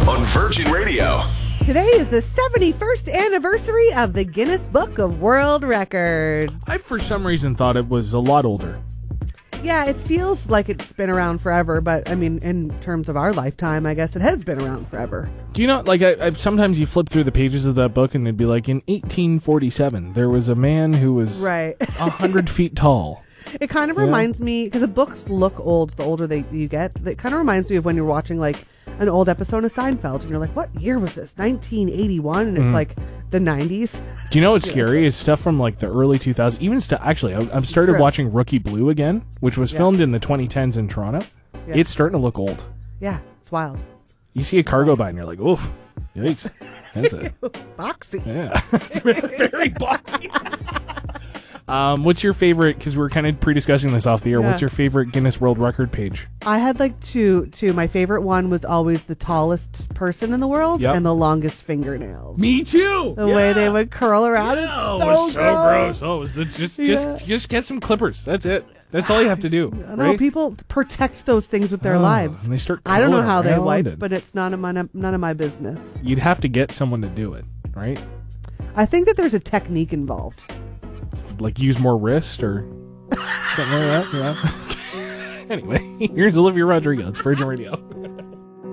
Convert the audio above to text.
on Virgin Radio. Today is the 71st anniversary of the Guinness Book of World Records. I, for some reason, thought it was a lot older. Yeah, it feels like it's been around forever, but I mean, in terms of our lifetime, I guess it has been around forever. Do you know, like, sometimes you flip through the pages of that book and it'd be like, in 1847, there was a man who was 100 feet tall. It kind of reminds me, because the books look old the older you get. It kind of reminds me of when you're watching, like, an old episode of Seinfeld, and you're like, what year was this? 1981? And it's like the 90s. Do you know what's scary is stuff from like the early 2000s, even stuff, actually, I've started watching Rookie Blue again, which was filmed in the 2010s in Toronto. Yeah. It's starting to look old. Yeah, it's wild. You see a cargo by and you're like, oof, yikes. That's it. Boxy. Yeah. Very boxy. What's your favorite, because we're kind of pre-discussing this off the air, what's your favorite Guinness World Record page? I had like two. My favorite one was always the tallest person in the world and the longest fingernails. Me too. The way they would curl around. It's so gross. Oh, just get some clippers. That's it. That's all you have to do. I know people protect those things with their lives. And they start I don't know how they wipe, but it's none of my business. You'd have to get someone to do it, right? I think that there's a technique involved. Like use more wrist or something like that. Yeah. Anyway, here's Olivia Rodrigo. It's Virgin Radio.